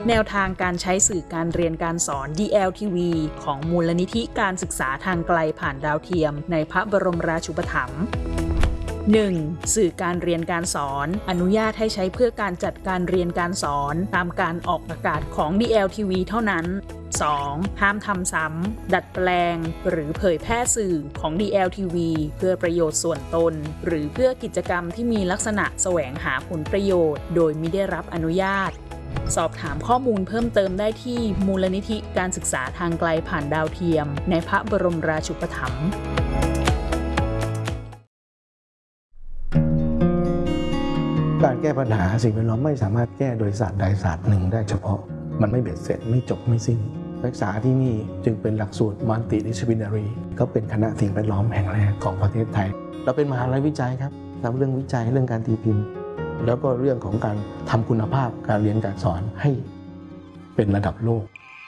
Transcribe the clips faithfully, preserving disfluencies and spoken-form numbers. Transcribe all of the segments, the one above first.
แนวทางการใช้สื่อการเรียนการสอน ดี แอล ที วี ของมูลนิธิการศึกษาทางไกลผ่านดาวเทียมในพระบรมราชูปถัมภ์ หนึ่ง. สื่อการเรียนการสอนอนุญาตให้ใช้เพื่อการจัดการเรียนการสอนตามการออกอากาศของ ดี แอล ที วี เท่านั้น สอง. ห้ามทำซ้ำดัดแปลงหรือเผยแพร่สื่อของ ดี แอล ที วี เพื่อประโยชน์ส่วนตนหรือเพื่อกิจกรรมที่มีลักษณะแสวงหาผลประโยชน์โดยมิได้รับอนุญาตสอบถามข้อมูลเพิ่มเติมได้ที่มูลนิธิการศึกษาทางไกลผ่านดาวเทียมในพระบรมราชูปถัมภ์การแก้ปัญหาสิ่งแวดล้อมไม่สามารถแก้โดยศาสตร์ใดศาสตร์หนึ่งได้เฉพาะมันไม่เบ็ดเสร็จไม่จบไม่สิ้นนักศึกษาที่นี่จึงเป็นหลักสูตร Multidisciplinary ก็เป็นคณะสิ่งแวดล้อมแห่งแรกของประเทศไทยเราเป็นมหาลัยวิจัยครับทำเรื่องวิจัยเรื่องการตีพิมพ์แล้วก็เรื่องของการทำคุณภาพการเรียนการสอนให้เป็นระดับโลก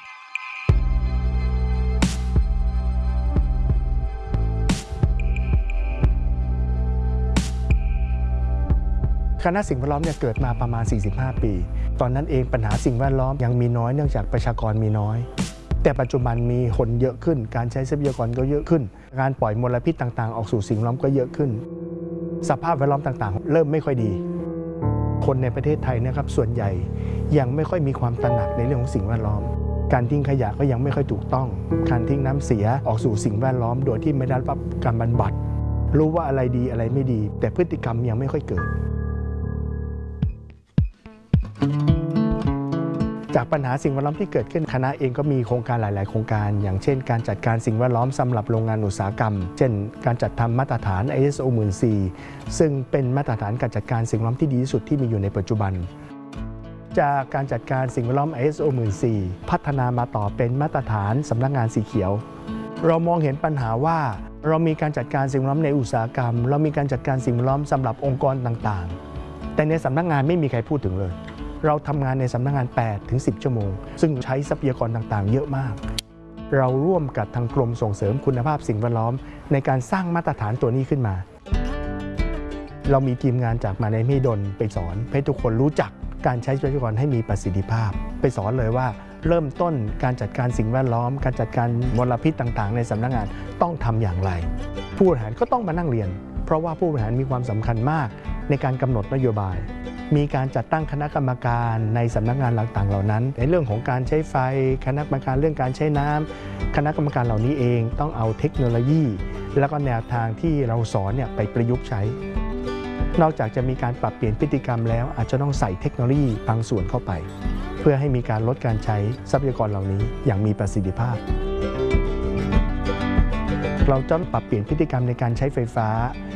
คณะสิ่งแวดล้อมเนี่ยเกิดมาประมาณสี่สิบห้าปีตอนนั้นเองปัญหาสิ่งแวดล้อมยังมีน้อยเนื่องจากประชากรมีน้อยแต่ปัจจุบันมีคนเยอะขึ้นการใช้ทรัพยากรก็เยอะขึ้นการปล่อยมลพิษต่างๆออกสู่สิ่งแวดล้อมก็เยอะขึ้นสภาพแวดล้อมต่างๆเริ่มไม่ค่อยดีคนในประเทศไทยนะครับส่วนใหญ่ยังไม่ค่อยมีความตระหนักในเรื่องของสิ่งแวดล้อมการทิ้งขยะก็ยังไม่ค่อยถูกต้องการทิ้งน้ำเสียออกสู่สิ่งแวดล้อมโดยที่ไม่ได้รับการบำบัดรู้ว่าอะไรดีอะไรไม่ดีแต่พฤติกรรมยังไม่ค่อยเกิดจากปัญหาสิ่งแวดล้อมที่เกิดขึ้นคณะเองก็มีโครงการหลายๆโครงการอย่างเช่นการจัดการสิ่งแวดล้อมสำหรับโรงงานอุตสาหกรรมเช่นการจัดทำมาตรฐาน ไอ เอส โอ หนึ่งหมื่นสี่พัน ซึ่งเป็นมาตรฐานการจัดการสิ่งแวดล้อมที่ดีที่สุดที่มีอยู่ในปัจจุบันจากการจัดการสิ่งแวดล้อม ไอ เอส โอ หนึ่งหมื่นสี่พัน พัฒนามาต่อเป็นมาตรฐานสำนักงานสีเขียวเรามองเห็นปัญหาว่าเรามีการจัดการสิ่งแวดล้อมในอุตสาหกรรมเรามีการจัดการสิ่งแวดล้อมสำหรับองค์กรต่างๆแต่ในสำนักงานไม่มีใครพูดถึงเลยเราทำงานในสำนักงาน แปดถึงสิบ ชั่วโมงซึ่งใช้ทรัพยากรต่างๆเยอะมากเราร่วมกับทางกรมส่งเสริมคุณภาพสิ่งแวดล้อมในการสร้างมาตรฐานตัวนี้ขึ้นมาเรามีทีมงานจากมหาวิทยาลัยมหิดลไปสอนให้ทุกคนรู้จักการใช้ทรัพยากรให้มีประสิทธิภาพไปสอนเลยว่าเริ่มต้นการจัดการสิ่งแวดล้อมการจัดการมลพิษต่างๆในสำนักงานต้องทำอย่างไรผู้บริหารก็ต้องมานั่งเรียนเพราะว่าผู้บริหารมีความสำคัญมากในการกำหนดนโยบายมีการจัดตั้งคณะกรรมการในสำนักงานต่างๆเหล่านั้นในเรื่องของการใช้ไฟคณะกรรมการเรื่องการใช้น้ำคณะกรรมการเหล่านี้เองต้องเอาเทคโนโลยีแล้วก็แนวทางที่เราสอนเนี่ยไปประยุกต์ใช้นอกจากจะมีการปรับเปลี่ยนพฤติกรรมแล้วอาจจะต้องใส่เทคโนโลยีบางส่วนเข้าไปเพื่อให้มีการลดการใช้ทรัพยากรเหล่านี้อย่างมีประสิทธิภาพเราจะปรับเปลี่ยนพฤติกรรมในการใช้ไฟฟ้า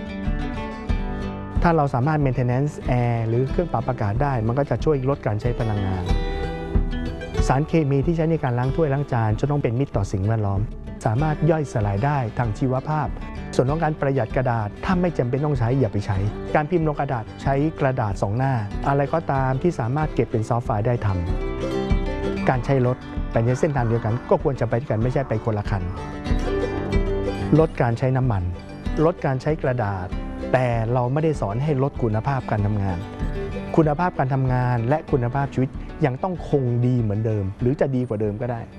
ถ้าเราสามารถ maintenance air หรือเครื่องปรับอากาศได้มันก็จะช่วยลดการใช้พลังงานสารเคมีที่ใช้ในการล้างถ้วยล้างจานจะต้องเป็นมิตรต่อสิ่งแวดล้อมสามารถย่อยสลายได้ทางชีวภาพส่วนของการประหยัดกระดาษถ้าไม่จำเป็นต้องใช้อย่าไปใช้การพิมพ์ลงกระดาษใช้กระดาษสองหน้าอะไรก็ตามที่สามารถเก็บเป็นซอฟต์ไฟล์ได้ทำการใช้รถไปในเส้นทางเดียวกันก็ควรจะไปด้วยกันไม่ใช่ไปคนละคันลดการใช้น้ำมันลดการใช้กระดาษแต่เราไม่ได้สอนให้ลดคุณภาพการทำงานคุณภาพการทำงานและคุณภาพชีวิตยังต้องคงดีเหมือนเดิมหรือจะดีกว่าเดิมก็ได้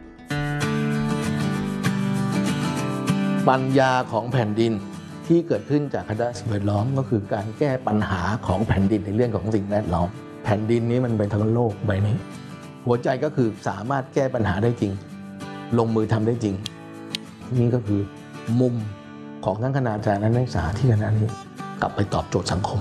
ปัญญาของแผ่นดินที่เกิดขึ้นจากคณะสิ่งแวดล้อมก็คือการแก้ปัญหาของแผ่นดินในเรื่องของสิ่งแวดล้อมแผ่นดินนี้มันเป็นทั้งโลกใบนี้หัวใจก็คือสามารถแก้ปัญหาได้จริงลงมือทำได้จริงนี่ก็คือมุมของทั้งคณาจารย์และนักศึกษาที่คณะนี้กลับไปตอบโจทย์สังคม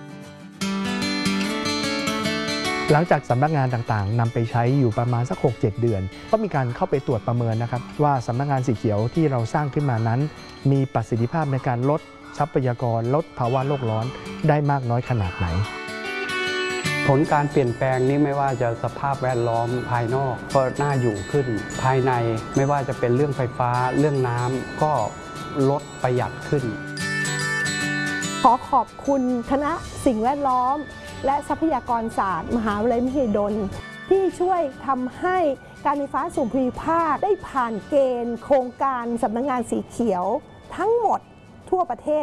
หลังจากสำนักงานต่างๆนำไปใช้อยู่ประมาณสัก หกเจ็ด เดือนก็มีการเข้าไปตรวจประเมินนะครับว่าสำนักงานสีเขียวที่เราสร้างขึ้นมานั้นมีประสิทธิภาพในการลดทรัพยากรลดภาวะโลกร้อนได้มากน้อยขนาดไหนผลการเปลี่ยนแปลงนี้ไม่ว่าจะสภาพแวดล้อมภายนอกก็น่าอยู่ขึ้นภายในไม่ว่าจะเป็นเรื่องไฟฟ้าเรื่องน้ำก็ลดประหยัดขึ้นขอขอบคุณคณะสิ่งแวดล้อมและทรัพยากรศาสตร์มหาวิทยาลัยมหิดลที่ช่วยทำให้การไฟฟ้าส่วนภูมิภาคได้ผ่านเกณฑ์โครงการสำนักงานสีเขียวทั้งหมดทั่วประเทศ